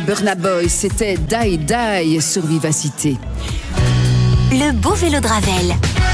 Burna Boy, c'était Die Die sur Vivacité. Le beau vélo de Ravel.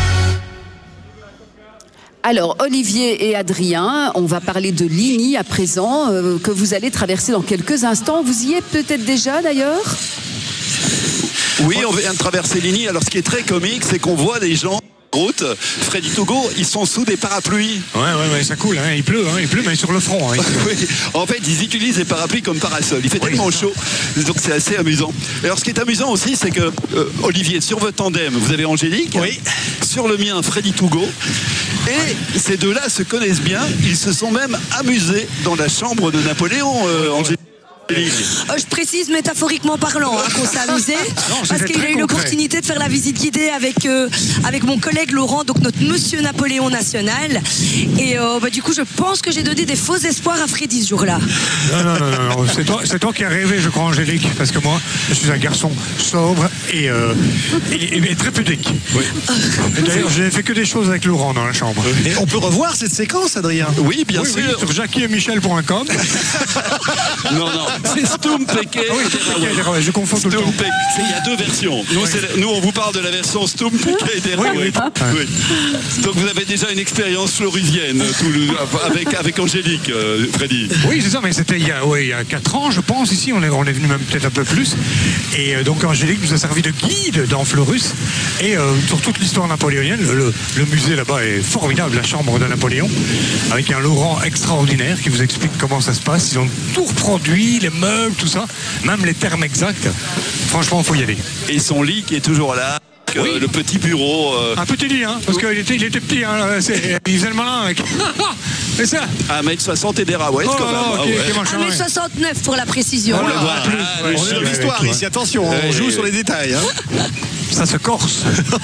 Alors, Olivier et Adrien, on va parler de Ligny à présent, que vous allez traverser dans quelques instants. Vous y êtes peut-être déjà d'ailleurs ? Oui, on vient de traverser Ligny. Alors, ce qui est très comique, c'est qu'on voit des gens route, Freddy Togo, ils sont sous des parapluies. Ouais, ça coule, hein. Il pleut mais sur le front. Hein. Oui. En fait, ils utilisent les parapluies comme parasol. Il fait tellement chaud, donc c'est assez amusant. Alors, ce qui est amusant aussi, c'est que Olivier, sur votre tandem, vous avez Angélique. Oui. Sur le mien, Freddy Togo. Et ces deux-là se connaissent bien. Ils se sont même amusés dans la chambre de Napoléon, Angélique. Je précise métaphoriquement parlant qu'on s'est amusé parce qu'il a eu l'opportunité de faire la visite guidée avec mon collègue Laurent, donc notre monsieur Napoléon national, et du coup je pense que j'ai donné des faux espoirs à Freddy ce jour-là. Non, c'est toi qui as rêvé, je crois, Angélique, parce que moi je suis un garçon sobre et très pudique. Oui. Et d'ailleurs je n'ai fait que des choses avec Laurent dans la chambre. Et on peut revoir cette séquence, Adrien? Oui, bien sûr. Oui, sur jacquietmichel.com. Non, c'est Stumpeke. Oui, je confonds tout le temps. Il y a deux versions. Nous, on vous parle de la version Stumpeke des Rois. Oui. Donc vous avez déjà une expérience florusienne avec Angélique, Freddy. Oui, c'est ça, mais c'était il y a 4 ans, je pense. Ici, on est venu même peut-être un peu plus. Et donc Angélique nous a servi de guide dans Fleurus. Et sur toute l'histoire napoléonienne, le musée là-bas est formidable, la chambre de Napoléon, avec un Laurent extraordinaire qui vous explique comment ça se passe. Ils ont tout reproduit, les meubles, tout ça, même les termes exacts. Franchement, il faut y aller. Et son lit qui est toujours là. Oui. Le petit bureau. Un petit lit, hein, parce qu'il était petit. Hein, il faisait le malin avec. C'est ça. 1m60 et des raouettes quand même. 1m69 pour la précision. On est dans l'histoire ici, attention, on joue sur les détails. Hein. Ça se corse.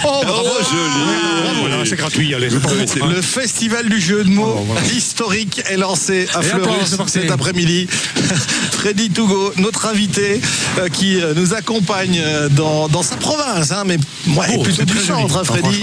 Joli. C'est gratuit, allez. Le festival du jeu de mots historique est lancé à Fleurus cet après-midi. Freddy Togo, notre invité, qui nous accompagne dans sa province, hein, mais plutôt du centre, hein, Freddy.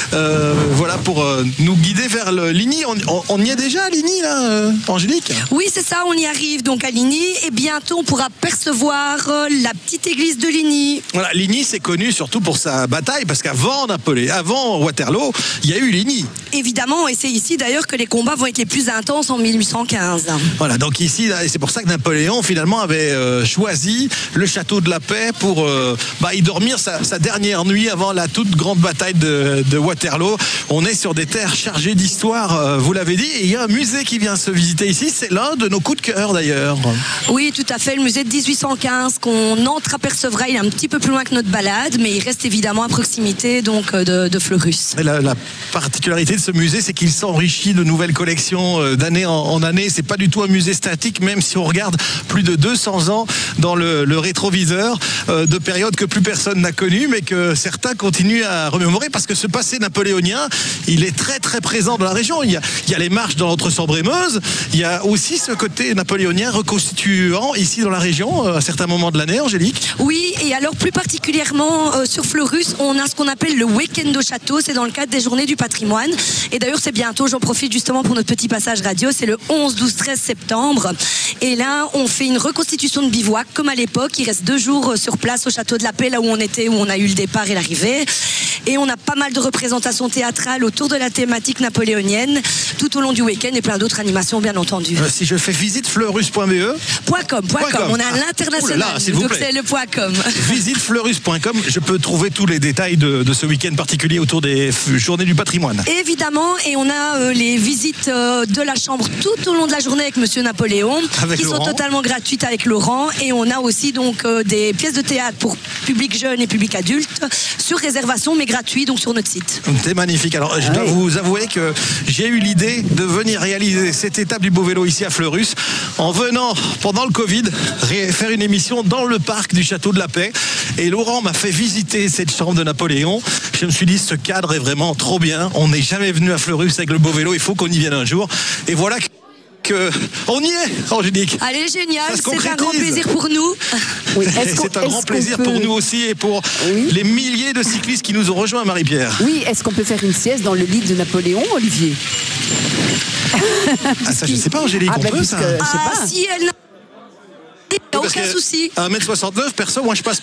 Voilà, pour nous guider vers le Ligny. On y est déjà à Ligny, là, Angélique? Oui, c'est ça, on y arrive donc à Ligny, et bientôt on pourra percevoir la petite église de Ligny. Voilà, Ligny, c'est connu surtout pour sa bataille, parce qu'avant Waterloo, il y a eu Ligny. Évidemment, et c'est ici d'ailleurs que les combats vont être les plus intenses en 1815. Voilà, donc ici, et c'est pour ça que Napoléon finalement avait choisi le château de la Paix pour y dormir sa dernière nuit avant la toute grande bataille de Waterloo. On est sur des terres chargées d'histoire, vous l'avez dit, et il y a un musée qui vient se visiter ici, c'est l'un de nos coups de cœur d'ailleurs. Oui, tout à fait, le musée de 1815 qu'on entreapercevra, il est un petit peu plus loin que notre balade, mais il reste évidemment à proximité donc de Fleurus. La particularité de ce musée, c'est qu'il s'enrichit de nouvelles collections d'année en année. C'est pas du tout un musée statique, même si on regarde plus de 200 ans dans le rétroviseur de périodes que plus personne n'a connues, mais que certains continuent à remémorer, parce que ce passé napoléonien, il est très très présent dans la région. Il y a les marches dans l'Entre-Sambre-et-Meuse, il y a aussi ce côté napoléonien reconstituant ici dans la région à certains moments de l'année, Angélique. Oui, et alors plus particulièrement sur Fleurus, on a ce qu'on appelle le week-end au château, c'est dans le cadre des journées du patrimoine, et d'ailleurs c'est bientôt, j'en profite justement pour notre petit passage radio, c'est le 11, 12, 13 septembre, et là on fait une reconstitution de bivouac comme à l'époque. Il reste 2 jours sur place au château de la Paix, là où on était, où on a eu le départ et l'arrivée, et on a pas mal de représentations théâtrales autour de la thématique napoléonienne tout au long du week-end, et plein d'autres animations bien entendu. Si je fais visite fleurus.be .com, on a l'international, donc c'est le .com. Visite fleurus.com, je peux trouver tous les détails de ce week-end particulier autour des journées du patrimoine. Évidemment, et on a les visites de la chambre tout au long de la journée avec Monsieur Napoléon, qui sont totalement gratuites avec Laurent, et on a aussi donc des pièces de théâtre pour public jeune et public adulte sur réservation, mais gratuit, donc sur notre site. C'est magnifique. Alors je dois vous avouer que j'ai eu l'idée de venir réaliser cette étape du beau vélo ici à Fleurus en venant pendant le Covid faire une émission dans le parc du château de la Paix, et Laurent m'a fait visiter cette chambre de Napoléon. Je me suis dit, ce cadre est vraiment trop bien, on n'est jamais venu à Fleurus avec le beau vélo, il faut qu'on y vienne un jour, et voilà on y est, Angélique. Allez, génial, c'est un grand plaisir pour nous. Oui, c'est un grand plaisir pour nous aussi, et pour les milliers de cyclistes qui nous ont rejoints, Marie-Pierre. Oui, est-ce qu'on peut faire une sieste dans le lit de Napoléon, Olivier? Ça, je sais pas, Angélique, on peut ça? Si elle Aucun souci. À 1m69, perso, moi je passe